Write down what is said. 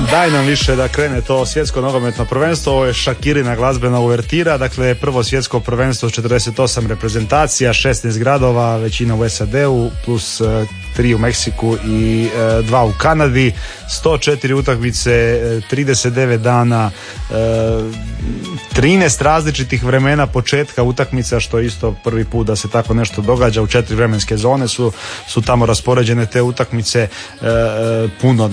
Daj nam više da krene to svjetsko nogometno prvenstvo. Ovo je Shakirina glazbena uvertira. Dakle, prvo svjetsko prvenstvo, 48 reprezentacija, 16 gradova, većina u SAD-u, plus 3 u Meksiku i 2 u Kanadi, 104 utakmice, 39 dana, 13 različitih vremena početka utakmica, što je isto prvi put da se tako nešto događa. U 4 vremenske zone su tamo raspoređene te utakmice, puno